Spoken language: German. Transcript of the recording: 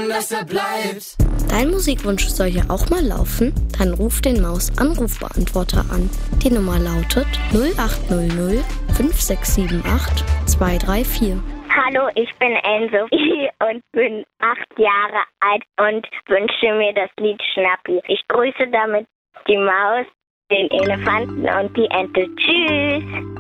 dass er bleibt. Dein Musikwunsch soll ja auch mal laufen? Dann ruf den Maus-Anrufbeantworter an. Die Nummer lautet 0800 5678 234. Hallo, ich bin Enzo und bin 8 Jahre alt und wünsche mir das Lied Schnappi. Ich grüße damit die Maus, den Elefanten und die Ente. Tschüss!